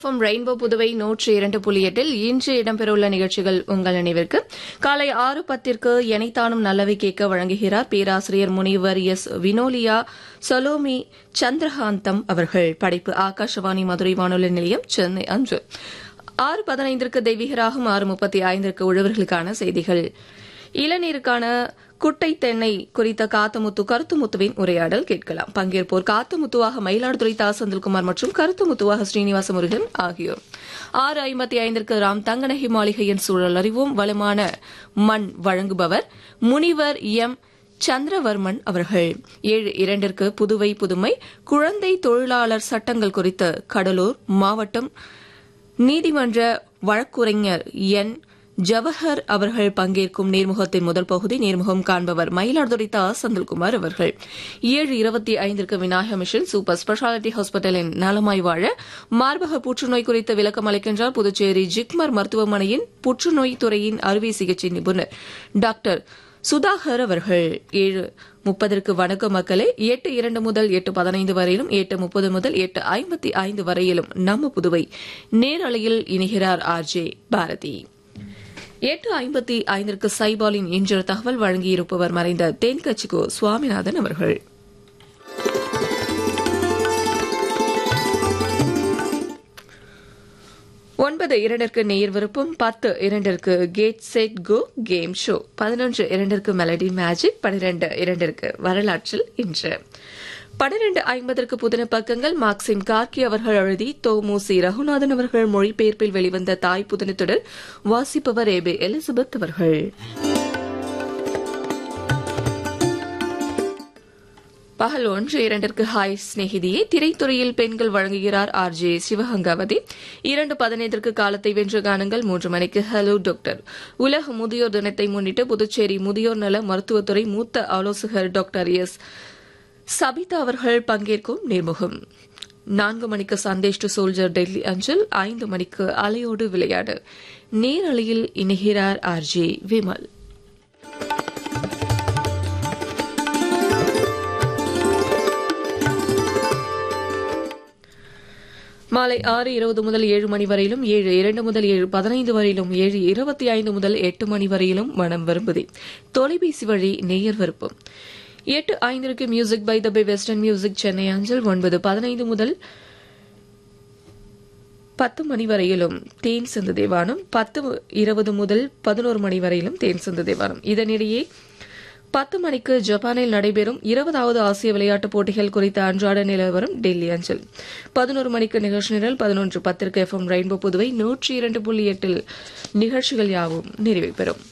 Rainbow Puduvai 102.8 இன்று இடம்பெறவுள்ள நிகழ்ச்சிகள் உங்கள் நினைவிற்கு காலை 6:10 எனைத்தானும் நல்லவை கேட்க வழங்குகிறார் பேராசிரியர் முனைவர் எஸ் வினோலியா சலோமி சந்திரகாந்தம் அவர்கள். படைப்பு ஆகாஷவாணி மதுரை வானொலி நிலையம், சென்னை. அன்று 6:15 தெய்வீகராகும். 6:35 உழவர்களுக்கான செய்திகள். இளநீருக்கான குட்டை தென்னை குறித்த காத்தமுத்து கருத்துமுத்துவின் உரையாடல் கேட்கலாம். பங்கேற்போர் காத்தமுத்துவாக மயிலாடுதுறை தா. செந்தில்குமார் மற்றும் கருத்துமுத்துவாக ஸ்ரீனிவாச முருகன் ஆகியோர். 6:55 ராம் தங்கநகை மாளிகையின் சூழல் அறிவோம். வளமான மண் வழங்குபவர் முனிவர் எம் சந்திரவர்மன் அவர்கள். 7:02 புதுவை புதுமை குழந்தை தொழிலாளர் சட்டங்கள் குறித்து கடலூர் மாவட்டம் நீதிமன்ற வழக்குரைஞர் என் ஜவஹர் அவர்கள் பங்கேற்கும் நேர்முகத்தின் முதல் பகுதி. நேர்முகம் காண்பவர் மயிலாடுதுறை தா. செந்தில்குமார் அவர்கள். 7:25 விநாயக மிஷன் சூப்பர் ஸ்பெஷாலிட்டி ஹாஸ்பிட்டலின் நலமாய் வாழ மார்பக புற்றுநோய் குறித்து விளக்கம் அளிக்கின்றார் புதுச்சேரி ஜிப்மர் மருத்துவமனையின் புற்றுநோய் துறையின் அறுவை சிகிச்சை நிபுணர் டாக்டர் சுதாகர் அவர்கள். 7:30 வணக்க மக்களே. 8:02 முதல் 8:15 வரையிலும் 8:30 முதல் 8:55 வரையிலும் நம்ம புதுவை நேரலையில் இணைகிறார் ஆர்ஜே பாரதி. 8:55 சைபாலின் இன்று தகவல் வழங்கியிருப்பவர் மறைந்த தென்கட்சிகோ சுவாமிநாதன் அவர்கள். ஒன்பது 2 நேயர் விருப்பம். 10:02 gate set go game show. 11:02 melody magic. 12:02 வரலாற்றில் இன்று. 12:50 புதின பக்கங்கள். மார்க்சிம் கார்கி அவர்கள் எழுதி தோமுசி ரகுநாதன் அவர்கள் மொழிபெயர்ப்பில் வெளிவந்த தாய் புதினத்துடன் வாசிப்பவர் ஏபே எலிசபெத் அவர்கள். பகல் 1:02 ஹாய் ஸ்நேகிதியே திரைத்துறையில் பெண்கள் வழங்குகிறார் ஆர்ஜே சிவகங்காவதி. 2:15 காலத்தை வென்ற கானங்கள். 3 மணிக்கு ஹலோ டாக்டர். உலக முதியோர் தினத்தை முன்னிட்டு புதுச்சேரி முதியோர் நல மருத்துவத்துறை மூத்த ஆலோசகர் டாக்டர் எஸ் சபிதா அவர்கள் பங்கேற்கும் நேர்முகம். 4 மணிக்கு சந்தேஷ் டு சோல்ஜர் டெல்லி அஞ்சல். 5 மணிக்கு அலையோடு விளையாடு. நேரலையில் இணைகிறார் ஆர்ஜே விமல். மாலை 6:20 முதல் 7 மணி வரையிலும், 7:02 முதல் 7:15 வரையிலும், 7:25 முதல் 8 மணி வரையிலும் மனம் விரும்புதே தொலைபேசி வழி நேயர் விருப்பம். 8:05 music by the pay western music Chennai அஞ்சல். 9:15 முதல் 10 மணி வரையிலும் தேன் சிந்து தேவானம். 10:20 முதல் 11 மணி வரையிலும் தேன் சிந்து தேவானம். இதனிடையே 10 மணிக்கு ஜப்பானில் நடைபெறும் 20வது ஆசிய விளையாட்டுப் போட்டிகள் குறித்த அன்றாட நிலவரம் டெல்லி அஞ்சல். 11 மணிக்கு நிகழ்ச்சி நிரல். 11:10 எஃப்எம் ரெயின்போ புதுவை 102.8 நிகழ்ச்சிகள் யாவும் நிறைவு பெறும்.